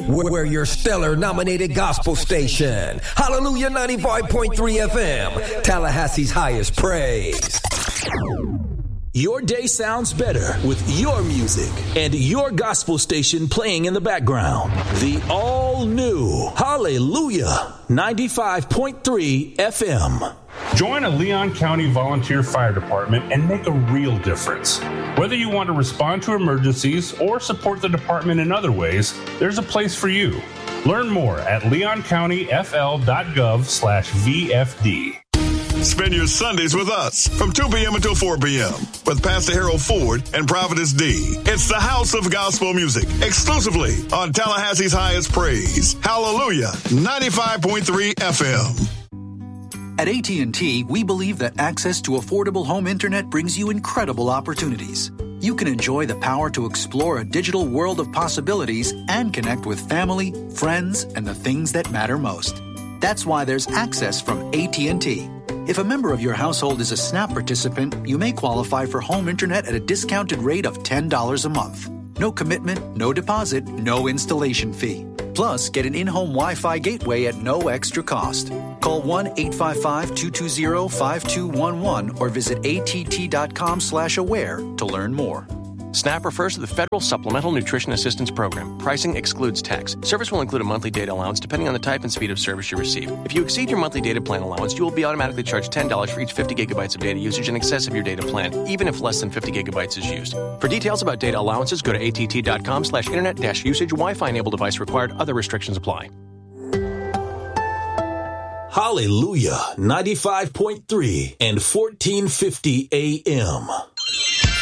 We're your stellar-nominated gospel station. Hallelujah 95.3 FM, Tallahassee's highest praise. Your day sounds better with your music and your gospel station playing in the background. The all-new Hallelujah 95.3 FM. Join a Leon County Volunteer Fire Department and make a real difference. Whether you want to respond to emergencies or support the department in other ways, there's a place for you. Learn more at leoncountyfl.gov/VFD. Spend your Sundays with us from 2 p.m. until 4 p.m. with Pastor Harold Ford and Prophetess D. It's the House of Gospel Music, exclusively on Tallahassee's highest praise. Hallelujah, 95.3 FM. At AT&T, we believe that access to affordable home internet brings you incredible opportunities. You can enjoy the power to explore a digital world of possibilities and connect with family, friends, and the things that matter most. That's why there's access from AT&T. If a member of your household is a SNAP participant, you may qualify for home internet at a discounted rate of $10 a month. No commitment, no deposit, no installation fee. Plus, get an in-home Wi-Fi gateway at no extra cost. Call 1-855-220-5211 or visit att.com/aware to learn more. SNAP refers to the Federal Supplemental Nutrition Assistance Program. Pricing excludes tax. Service will include a monthly data allowance depending on the type and speed of service you receive. If you exceed your monthly data plan allowance, you will be automatically charged $10 for each 50 gigabytes of data usage in excess of your data plan, even if less than 50 gigabytes is used. For details about data allowances, go to att.com/internet-usage. Wi-Fi enabled device required. Other restrictions apply. Hallelujah 95.3 and 1450 AM.